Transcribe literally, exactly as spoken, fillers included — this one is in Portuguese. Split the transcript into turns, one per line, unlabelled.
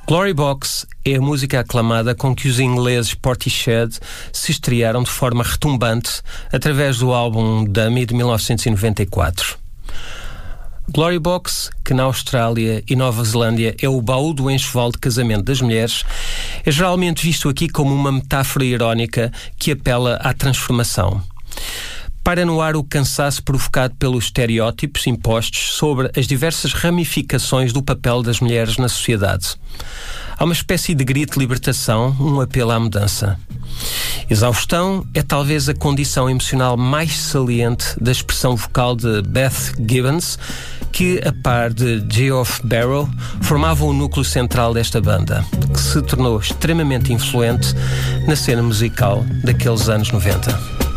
Glory Box é a música aclamada com que os ingleses Portishead se estrearam de forma retumbante através do álbum Dummy de mil novecentos e noventa e quatro. Glory Box, que na Austrália e Nova Zelândia é o baú do enxoval de casamento das mulheres, é geralmente visto aqui como uma metáfora irónica que apela à transformação. Para no ar o cansaço provocado pelos estereótipos impostos sobre as diversas ramificações do papel das mulheres na sociedade. Há uma espécie de grito de libertação, um apelo à mudança. Exaustão é talvez a condição emocional mais saliente da expressão vocal de Beth Gibbons, que, a par de Geoff Barrow, formavam o núcleo central desta banda, que se tornou extremamente influente na cena musical daqueles anos noventa.